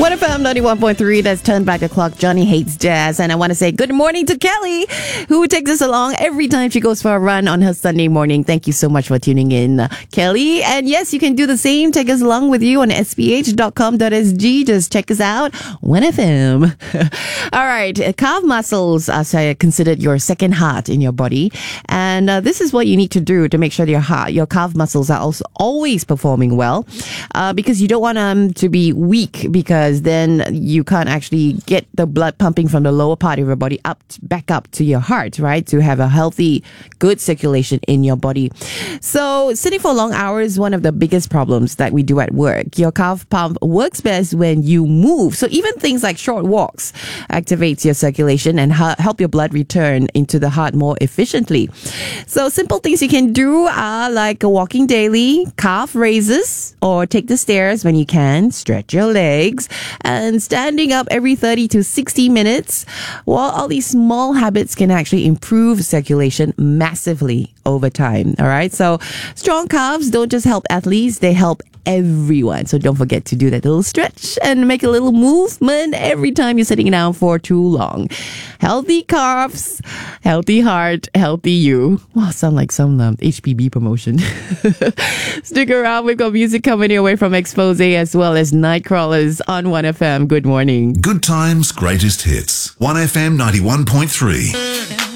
1FM 91.3, that's Turn Back the Clock. Johnny hates jazz. And I want to say good morning to Kelly, who takes us along every time she goes for a run on her Sunday morning. Thank you so much for tuning in, Kelly. And yes, you can do the same. Take us along with you on sph.com.sg. Just check us out. 1FM. All right. Calf muscles are considered your second heart in your body. And this is what you need to do to make sure that your calf muscles are also always performing well. Because you don't want them to be weak, because then you can't actually get the blood pumping from the lower part of your body back up to your heart, right? To have a healthy, good circulation in your body. So sitting for long hours is one of the biggest problems that we do at work. Your calf pump works best when you move. So even things like short walks activates your circulation and help your blood return into the heart more efficiently. So simple things you can do are like walking daily, calf raises, or take the stairs when you can, stretch your legs, and standing up every 30 to 60 minutes. Well, all these small habits can actually improve circulation massively over time. All right. So strong calves don't just help athletes, they help everyone. So don't forget to do that little stretch and make a little movement every time you're sitting down for too long. Healthy calves, healthy heart, healthy you. Wow, sound like some HPB promotion. Stick around. We've got music coming your way from Expose as well as Nightcrawlers on 1FM. Good morning. Good times, greatest hits. 1FM 91.3.